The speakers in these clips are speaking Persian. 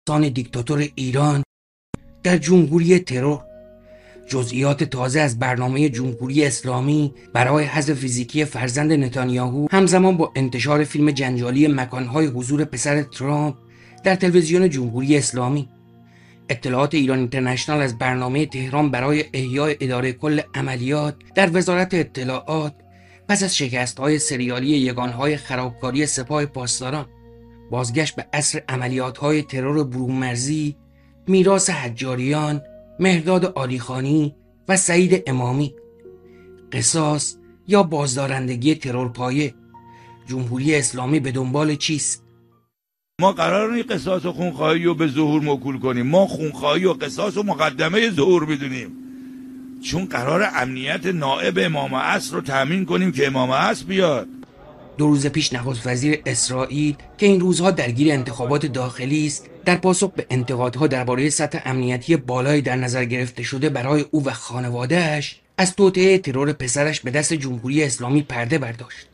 دیکتاتور ایران در جمهوری ترور. جزئیات تازه از برنامه جمهوری اسلامی برای حذف فیزیکی فرزند نتانیاهو همزمان با انتشار فیلم جنجالی مکانهای حضور پسر ترامپ در تلویزیون جمهوری اسلامی. اطلاعات ایران اینترنشنال از برنامه تهران برای احیای اداره کل عملیات در وزارت اطلاعات پس از شکست‌های سریالی یگانهای خرابکاری سپاه پاسداران، بازگشت به عصر عملیات‌های ترور برومرزی، میراث حجاریان، مهرداد عالیخانی و سعید امامی، قصاص یا بازدارندگی ترورپایه. جمهوری اسلامی به دنبال چیست؟ ما قرار نیست قصاص و خونخواهی رو به ظهور موکول کنیم. ما خونخواهی و قصاص و مقدمه ظهور میدونیم، چون قرار امنیت نائب امام عصر رو تامین کنیم که امام عصر بیاد. 2 روز پیش نخست وزیر اسرائیل که این روزها درگیر انتخابات داخلی است، در پاسخ به انتقادها درباره سطح امنیتی بالای در نظر گرفته شده برای او و خانواده‌اش، از توطئه ترور پسرش به دست جمهوری اسلامی پرده برداشت.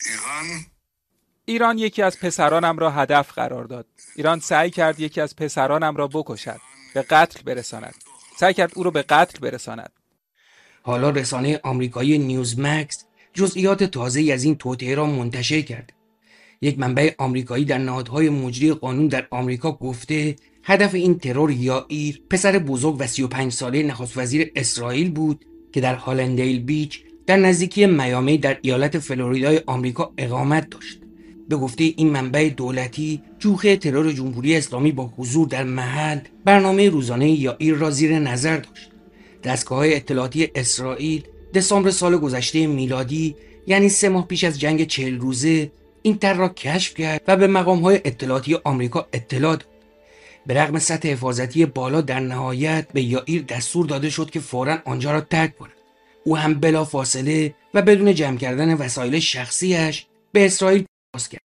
ایران یکی از پسرانم را هدف قرار داد. ایران سعی کرد یکی از پسرانم را بکشد، به قتل برساند. سعی کرد او را به قتل برساند. حالا رسانه آمریکایی نیوزمکس جزئیات تازه‌ای از این توطئه را منتشر کرد. یک منبع آمریکایی در نهادهای مجری قانون در آمریکا گفته هدف این ترور یائیر، پسر بزرگ و 35 ساله نخست وزیر اسرائیل بود که در هالندیل بیچ در نزدیکی میامی در ایالت فلوریدای آمریکا اقامت داشت. به گفته این منبع دولتی، جوخه ترور جمهوری اسلامی با حضور در محل برنامه روزانه یائیر را زیر نظر داشت. دستگاه‌های اطلاعاتی اسرائیل دسامبر سال گذشته میلادی، یعنی 3 ماه پیش از جنگ 40 روزه، این طرح را کشف کرد و به مقام‌های اطلاعاتی آمریکا اطلاع داد. به رغم سطح حفاظتی بالا، در نهایت به یائیر دستور داده شد که فوراً آنجا را ترک کند. او هم بلا فاصله و بدون جمع کردن وسایل شخصیش به اسرائیل پرواز کرد.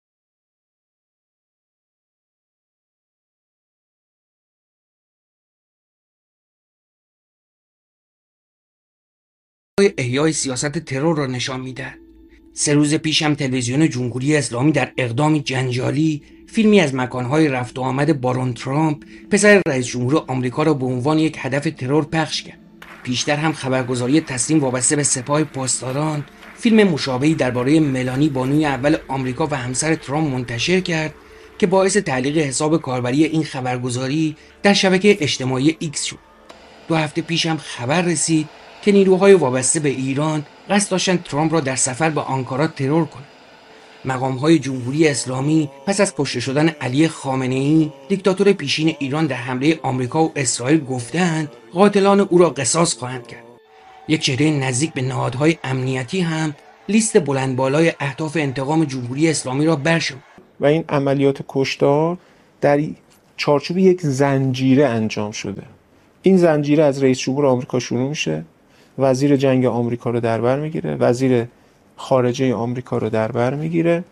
احیای سیاست ترور را نشان می‌دهد. 3 روز پیش هم تلویزیون جمهوری اسلامی در اقدامی جنجالی فیلمی از مکانهای رفت و آمد بارون ترامپ، پسر رئیس جمهور آمریکا، را به عنوان یک هدف ترور پخش کرد. پیشتر هم خبرگزاری تسنیم وابسته به سپاه پاسداران فیلم مشابهی درباره ملانی، بانوی اول آمریکا و همسر ترامپ منتشر کرد که باعث تعلیق حساب کاربری این خبرگزاری در شبکه اجتماعی ایکس شد. 2 هفته پیش هم خبر رسید که نیروهای وابسته به ایران قصد داشتند ترامپ را در سفر به آنکارا ترور کنند. مقام‌های جمهوری اسلامی پس از کشته شدن علی خامنه‌ای، دیکتاتور پیشین ایران، در حمله آمریکا و اسرائیل گفتند قاتلان او را قصاص خواهند کرد. یک چهره نزدیک به نهادهای امنیتی هم لیست بلند بالای اهداف انتقام جمهوری اسلامی را برشمرد. و این عملیات کشتار در چارچوب یک زنجیره انجام شده. این زنجیره از رئیس جمهور آمریکا شروع میشه، وزیر جنگ آمریکا رو در بر میگیره، وزیر خارجه آمریکا رو در بر میگیره،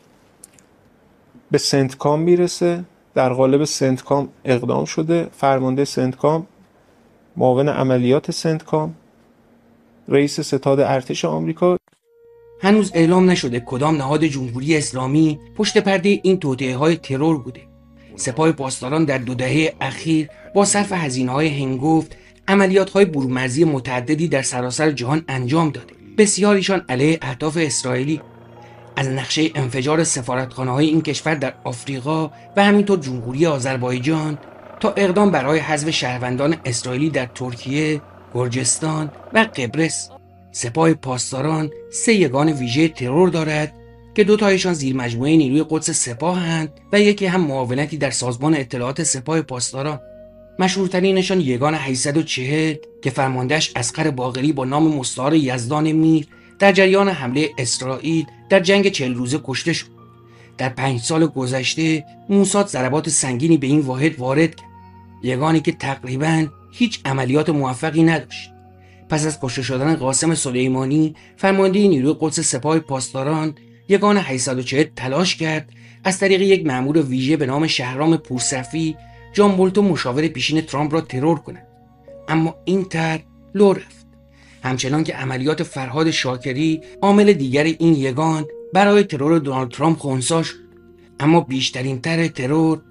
به سنتکام میرسه. در قالب سنتکام اقدام شده، فرمانده سنتکام، معاون عملیات سنتکام، رئیس ستاد ارتش آمریکا. هنوز اعلام نشده کدام نهاد جمهوری اسلامی پشت پرده این توطئه‌های ترور بوده. سپاه پاسداران در 2 دهه اخیر با صرف هزینه‌های هنگفت عملیات‌های برومرزی متعددی در سراسر جهان انجام داده. بسیاریشان علیه اهداف اسرائیلی، از نقشه انفجار سفارتخانه‌های این کشور در آفریقا و همینطور جمهوری آذربایجان تا اقدام برای حذف شهروندان اسرائیلی در ترکیه، گرجستان و قبرس. سپاه پاسداران 3 یگان ویژه ترور دارد که 2 تایشان زیر مجموعه نیروی قدس سپاهند و یکی هم معاونتی در سازمان اطلاعات سپاه پاسداران. مشهورترینشان یگان 840 که فرماندهش اصغر باقری با نام مستعار یزدان میر در جریان حمله اسرائیل در جنگ 40 روزه کشته شد. در 5 سال گذشته موساد ضربات سنگینی به این واحد وارد کرد، یگانی که تقریباً هیچ عملیات موفقی نداشت. پس از کشته شدن قاسم سلیمانی، فرمانده نیروی قدس سپاه پاسداران، یگان 840 تلاش کرد از طریق یک مأمور ویژه به نام شهرام پورصفی جان بولتون مشاور پیشین ترامپ را ترور کند، اما این طرح لو رفت. همچنان که عملیات فرهاد شاکری، عامل دیگر این یگان، برای ترور دونالد ترامپ خنثی شد، اما بیشترین طرح ترور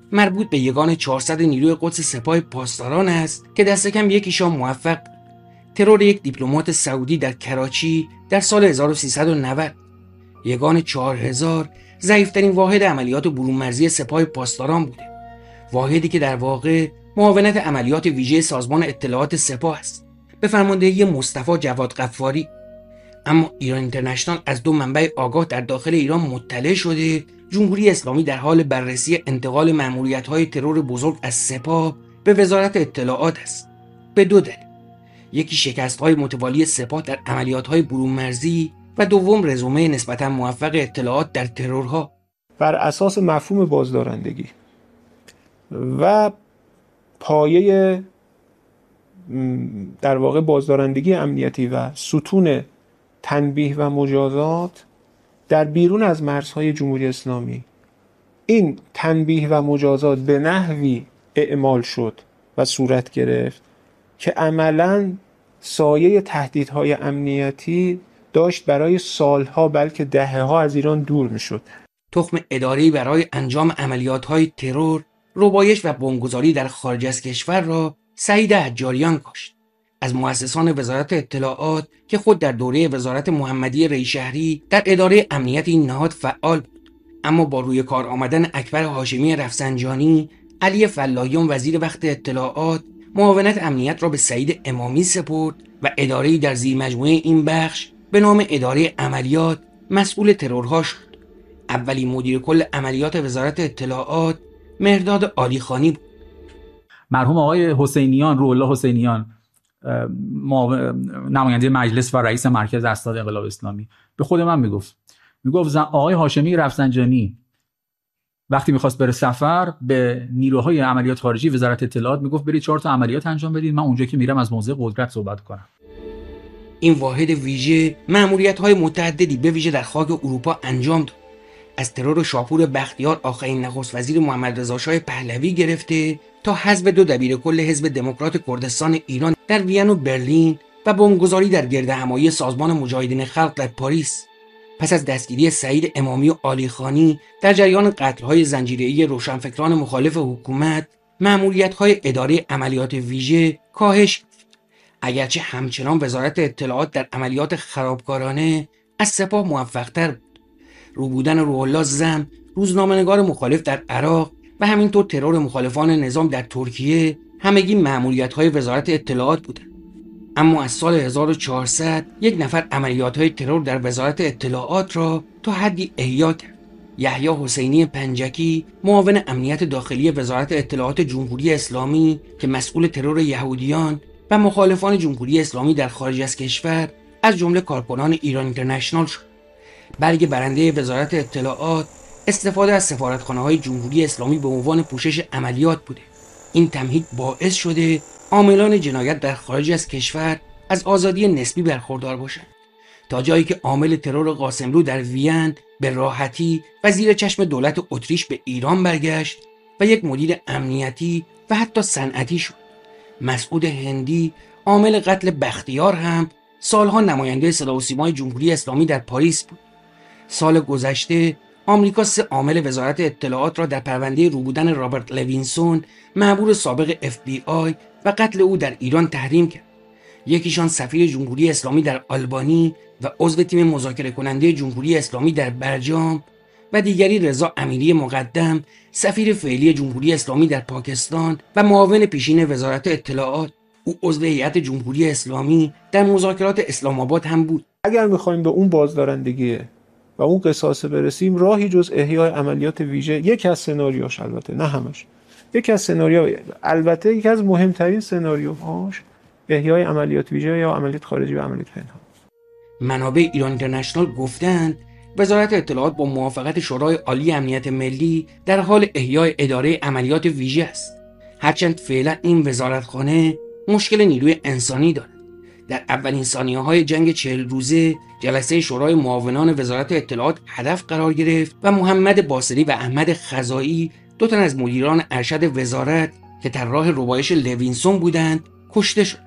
مربوط به یگان 400 نیروی قدس سپاه پاسداران است که دست کم یکیشان موفق بود. ترور یک دیپلمات سعودی در کراچی در سال 1390. یگان 4000 ضعیف‌ترین واحد عملیات برون‌مرزی سپاه پاسداران بوده. واحدی که در واقع معاونت عملیات ویژه سازمان اطلاعات سپاه است به فرماندهی مصطفی جواد غفاری. اما ایران اینترنشنال از 2 منبع آگاه در داخل ایران مطلع شده جمهوری اسلامی در حال بررسی انتقال مأموریت‌های ترور بزرگ از سپاه به وزارت اطلاعات است. به 2 دلیل: یکی شکست‌های متوالی سپاه در عملیات‌های برون‌مرزی و دوم رزومه نسبتاً موفق اطلاعات در ترورها. بر اساس مفهوم بازدارندگی و پایه در واقع بازدارندگی امنیتی و ستون تنبیه و مجازات در بیرون از مرزهای جمهوری اسلامی، این تنبیه و مجازات به نحوی اعمال شد و صورت گرفت که عملاً سایه تهدیدهای امنیتی داشت برای سالها بلکه دهه‌ها از ایران دور میشد. تخم اداره‌ای برای انجام عملیات‌های ترور، ربایش و بمبگذاری در خارج از کشور را سعید حجاریان کاشت. از مؤسسان وزارت اطلاعات که خود در دوره وزارت محمدی ریشهری در اداره امنیت این نهاد فعال بود، اما با روی کار آمدن اکبر هاشمی رفسنجانی، علی فلاحیان وزیر وقت اطلاعات معاونت امنیت را به سعید امامی سپرد و اداره‌ای در زیر مجموعه این بخش به نام اداره عملیات مسئول ترورها شد. اولین مدیر کل عملیات وزارت اطلاعات مهرداد عالیخانی بود. مرحوم آقای حسینیان، روح الله حسینیان، نماینده مجلس و رئیس مرکز اسناد انقلاب اسلامی، به خود من میگفت آقای هاشمی رفسنجانی وقتی میخواست بره سفر به نیروهای عملیات خارجی وزارت اطلاعات میگفت برید 4 تا عملیات انجام بدید، من اونجا که میرم از موضع قدرت صحبت کنم. این واحد ویژه مأموریت‌های متعددی به ویژه در خاک اروپا انجام داد. از ترور شاپور بختیار آخرین نخست وزیر محمد رضا شاه پهلوی گرفته تا حذف 2 دبیرکل حزب دموکرات کردستان ایران در وین و برلین و بمبگذاری در گردهمایی سازمان مجاهدین خلق در پاریس. پس از دستگیری سعید امامی و عالیخانی در جریان قتل‌های زنجیره‌ای روشنفکران مخالف حکومت، مأموریت‌های اداره عملیات ویژه کاهش یافت. اگرچه همچنان وزارت اطلاعات در عملیات خرابکارانه از سپاه موفق‌تر بود. رو بودن روح الله زم، روزنامه‌نگار مخالف در عراق و همینطور ترور مخالفان نظام در ترکیه همگی مأموریت‌های وزارت اطلاعات بودند. اما از سال 1400 1 نفر عملیات‌های ترور در وزارت اطلاعات را تا حدی احیا کرد. یحیی حسینی پنجکی، معاون امنیت داخلی وزارت اطلاعات جمهوری اسلامی که مسئول ترور یهودیان و مخالفان جمهوری اسلامی در خارج از کشور از جمله کارکنان ایران اینترنشنال شد. بلکه برنده وزارت اطلاعات استفاده از سفارتخانه‌های جمهوری اسلامی به عنوان پوشش عملیات بوده. این تمهید باعث شده عاملان جنایت در خارج از کشور از آزادی نسبی برخوردار باشند، تا جایی که عامل ترور قاسملو در وین به راحتی و زیر چشم دولت اتریش به ایران برگشت و یک مدیر امنیتی و حتی صنعتی شد. مسعود هندی، عامل قتل بختیار، هم سالها نماینده صدا و سیمای جمهوری اسلامی در پاریس بود. سال گذشته آمریکا 3 عامل وزارت اطلاعات را در پرونده روبودن رابرت لوینسون، مأمور سابق FBI و قتل او در ایران تحریم کرد. یکیشان سفیر جمهوری اسلامی در آلبانی و عضو تیم مذاکره کننده جمهوری اسلامی در برجام و دیگری رضا امیری مقدم، سفیر فعلی جمهوری اسلامی در پاکستان و معاون پیشین وزارت اطلاعات. او عضو هیئت جمهوری اسلامی در مذاکرات اسلام آباد هم بود. اگر می‌خوایم به اون بازدارندگی و اون قصاص برسیم، راهی جز احیای عملیات ویژه، یک از سناریوهاش، البته نه همش، یک از سناریوها، البته یک از مهمترین سناریوهاش احیای عملیات ویژه یا عملیات خارجی و عملیات پنهان. منابع ایران اینترنشنال گفتند وزارت اطلاعات با موافقت شورای عالی امنیت ملی در حال احیای اداره عملیات ویژه است، هرچند فعلا این وزارتخانه مشکل نیروی انسانی دارد. در اولین ثانیه‌های جنگ 40 روزه جلسه شورای معاونان وزارت اطلاعات هدف قرار گرفت و محمد باصری و احمد خزائی، 2 تن از مدیران ارشد وزارت که طراح ربایش لوینسون بودند، کشته شد.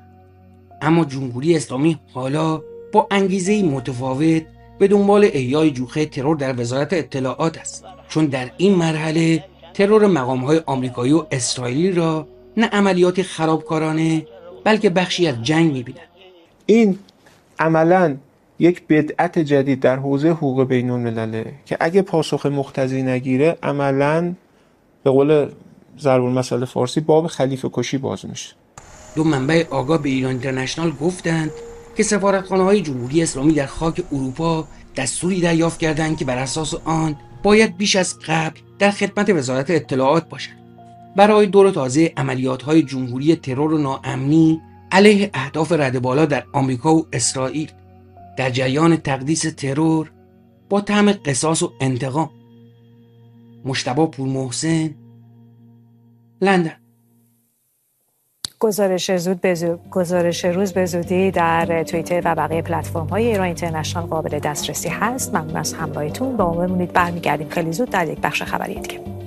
اما جمهوری اسلامی حالا با انگیزه‌ای متفاوت به دنبال احیای جوخه ترور در وزارت اطلاعات است، چون در این مرحله ترور مقام‌های آمریکایی و اسرائیلی را نه عملیات خرابکارانه بلکه بخشی از جنگ می‌بینند. این عملاً یک بدعت جدید در حوزه حقوق بین‌الملله که اگه پاسخ مقتضی نگیره عملاً به قول ضرب المثل فارسی باب خلیفه کشی باز میشه. دو منبع آگاه به ایران اینترنشنال گفتند که سفارتخانه‌های جمهوری اسلامی در خاک اروپا دستوری دریافت کردند که بر اساس آن باید بیش از قبل در خدمت وزارت اطلاعات باشند برای دور تازه عملیات‌های جمهوری ترور و ناامنی علیه اهداف رده بالا در آمریکا و اسرائیل در جریان تقدیس ترور با طعم قصاص و انتقام. مجتبی پورمحسن، لندن. گزارش روز به زودی در توییتر و بقیه پلتفرم‌های ایران اینترنشنال قابل دسترسی هست. ممنون از همراهیتون. با ما بمونید، برمیگردیم خیلی زود در یک بخش خبری دیگه.